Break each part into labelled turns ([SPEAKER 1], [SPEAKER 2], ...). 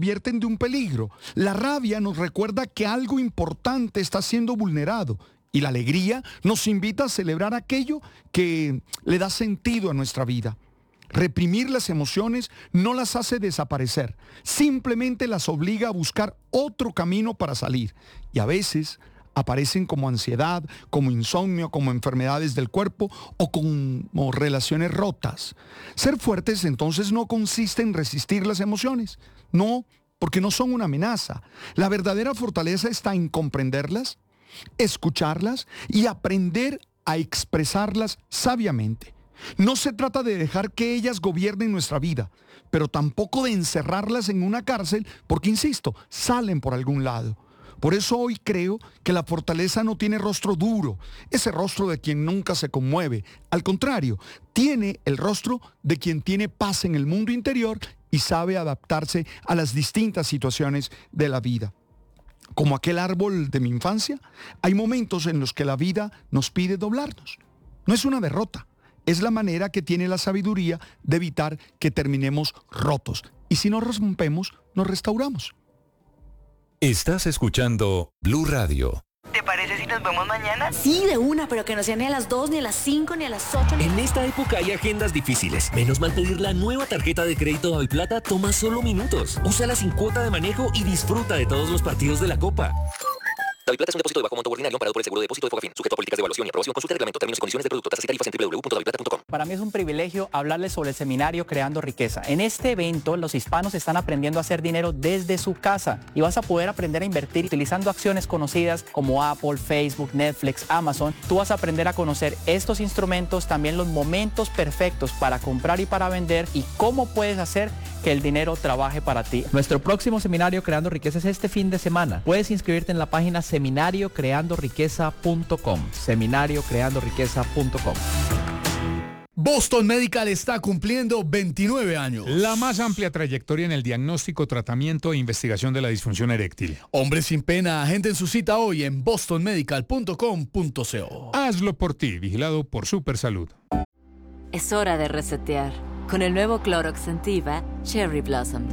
[SPEAKER 1] advierten de un peligro. La rabia nos recuerda que algo importante está siendo vulnerado. Y la alegría nos invita a celebrar aquello que le da sentido a nuestra vida. Reprimir las emociones no las hace desaparecer, simplemente las obliga a buscar otro camino para salir. Y a veces aparecen como ansiedad, como insomnio, como enfermedades del cuerpo o como relaciones rotas. Ser fuertes entonces no consiste en resistir las emociones, no, porque no son una amenaza. La verdadera fortaleza está en comprenderlas, escucharlas y aprender a expresarlas sabiamente. No se trata de dejar que ellas gobiernen nuestra vida, pero tampoco de encerrarlas en una cárcel porque, insisto, salen por algún lado. Por eso hoy creo que la fortaleza no tiene rostro duro, ese rostro de quien nunca se conmueve. Al contrario, tiene el rostro de quien tiene paz en el mundo interior y sabe adaptarse a las distintas situaciones de la vida. Como aquel árbol de mi infancia, hay momentos en los que la vida nos pide doblarnos. No es una derrota. Es la manera que tiene la sabiduría de evitar que terminemos rotos. Y si nos rompemos, nos restauramos.
[SPEAKER 2] Estás escuchando Blue Radio.
[SPEAKER 3] ¿Te parece si nos vemos mañana?
[SPEAKER 4] Sí, de una, pero que no sea ni a las 2, ni a las 5, ni a las 8.
[SPEAKER 5] En esta época hay agendas difíciles. Menos mal pedir la nueva tarjeta de crédito Daviplata toma solo minutos. Úsala sin cuota de manejo y disfruta de todos los partidos de la Copa. Daviplata es un depósito de bajo monto ordinario amparado por el seguro de depósito de Fogafín, sujeto a políticas de evaluación y aprobación. Consulta el reglamento, términos y condiciones de producto, tasas y tarifas en www.daviplata.com.
[SPEAKER 6] Para mí es un privilegio hablarles sobre el seminario Creando Riqueza. En este evento, los hispanos están aprendiendo a hacer dinero desde su casa y vas a poder aprender a invertir utilizando acciones conocidas como Apple, Facebook, Netflix, Amazon. Tú vas a aprender a conocer estos instrumentos, también los momentos perfectos para comprar y para vender y cómo puedes hacer que el dinero trabaje para ti. Nuestro próximo seminario Creando Riqueza es este fin de semana. Puedes inscribirte en la página seminariocreandoriqueza.com. seminariocreandoriqueza.com.
[SPEAKER 7] Boston Medical está cumpliendo 29 años.
[SPEAKER 8] La más amplia trayectoria en el diagnóstico, tratamiento e investigación de la disfunción eréctil.
[SPEAKER 7] Hombre sin pena, agenden su cita hoy en bostonmedical.com.co.
[SPEAKER 8] Hazlo por ti, vigilado por Supersalud.
[SPEAKER 9] Es hora de resetear con el nuevo Clorox Scentiva Cherry Blossom.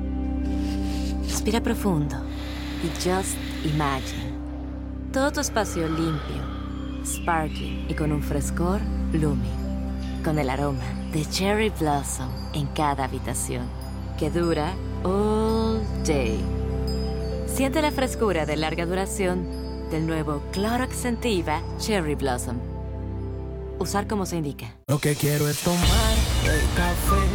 [SPEAKER 9] Respira profundo y just imagine. Todo tu espacio limpio, sparkling y con un frescor blooming. Con el aroma de Cherry Blossom en cada habitación, que dura all day. Siente la frescura de larga duración del nuevo Clorox Scentiva Cherry Blossom. Usar como se indica.
[SPEAKER 10] Lo que quiero es tomar el café